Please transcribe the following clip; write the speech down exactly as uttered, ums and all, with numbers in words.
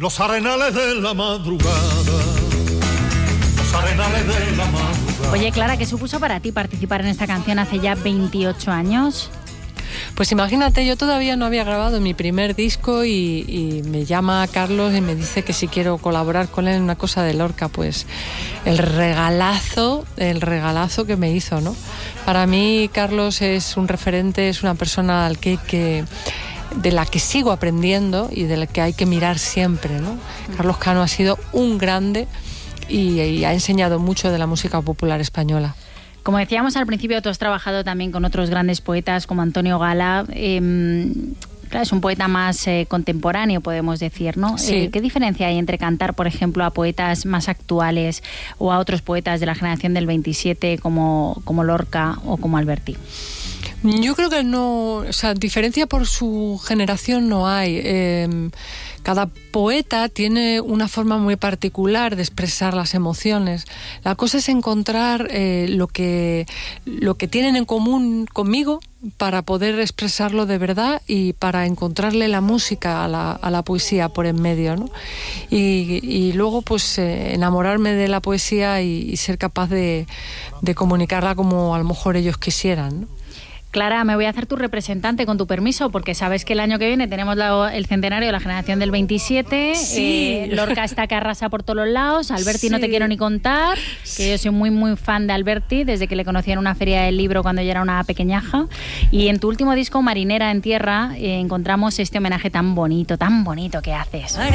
los arenales de la madrugada, los arenales de la madrugada. Oye, Clara, ¿qué supuso para ti participar en esta canción hace ya veintiocho años? Pues imagínate, yo todavía no había grabado mi primer disco y, y me llama Carlos y me dice que si quiero colaborar con él en una cosa de Lorca, pues el regalazo, el regalazo que me hizo, ¿no? Para mí Carlos es un referente, es una persona al que hay que... de la que sigo aprendiendo y de la que hay que mirar siempre, ¿no? Carlos Cano ha sido un grande y, y ha enseñado mucho de la música popular española. Como decíamos al principio, tú has trabajado también con otros grandes poetas como Antonio Gala. Eh, claro, es un poeta más eh, contemporáneo, podemos decir, ¿no? Sí. Eh, ¿Qué diferencia hay entre cantar, por ejemplo, a poetas más actuales o a otros poetas de la generación del veintisiete como, como Lorca o como Alberti? Yo creo que no, o sea, diferencia por su generación no hay. Eh, cada poeta tiene una forma muy particular de expresar las emociones. La cosa es encontrar eh, lo que, lo que tienen en común conmigo para poder expresarlo de verdad y para encontrarle la música a la, a la poesía por en medio, ¿no? Y, y luego pues eh, enamorarme de la poesía y, y ser capaz de, de comunicarla como a lo mejor ellos quisieran, ¿no? Clara, me voy a hacer tu representante con tu permiso, porque sabes que el año que viene tenemos la, el centenario de la generación del veintisiete. Sí. Eh, Lorca está que arrasa por todos los lados. Alberti Sí. no te quiero ni contar, que yo soy muy, muy fan de Alberti, desde que le conocí en una feria del libro cuando yo era una pequeñaja. Y en tu último disco, Marinera en Tierra, eh, encontramos este homenaje tan bonito, tan bonito que haces.